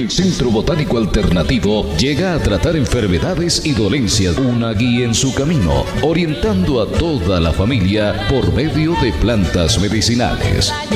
El Centro Botánico Alternativo llega a tratar enfermedades y dolencias. Una guía en su camino, orientando a toda la familia por medio de plantas medicinales.